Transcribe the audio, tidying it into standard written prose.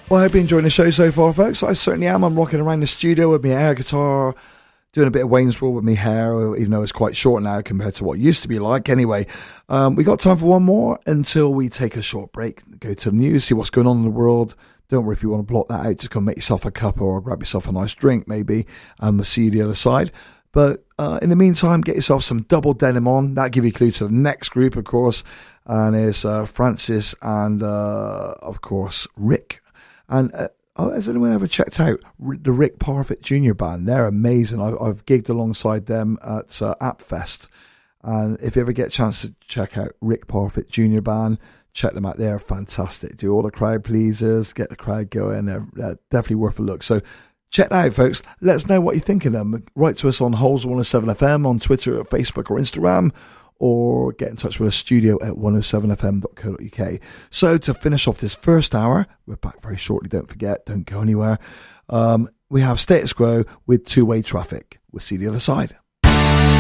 Well, I hope you're enjoying the show so far, folks. I certainly am. I'm rocking around the studio with my air guitar, doing a bit of Wayne's World with my hair, even though it's quite short now compared to what it used to be like. Anyway, we got time for one more until we take a short break, go to the news, see what's going on in the world. Don't worry if you want to block that out. Just go make yourself a cup or grab yourself a nice drink, maybe, and we'll see you the other side. But in the meantime, get yourself some double denim on. That'll give you a clue to the next group, of course. And it's Francis and, of course, Rick. And has anyone ever checked out the Rick Parfitt Jr. Band? They're amazing. I've gigged alongside them at AppFest. And if you ever get a chance to check out Rick Parfitt Jr. Band, check them out. They're fantastic. Do all the crowd pleasers, get the crowd going. They're definitely worth a look. So check that out, folks. Let us know what you think of them. Write to us on Holes 107 FM on Twitter, Facebook, or Instagram, or get in touch with us, studio at 107fm.co.uk. So to finish off this first hour, we're back very shortly, don't forget, don't go anywhere. We have Status Quo with Two-Way Traffic. We'll see you the other side.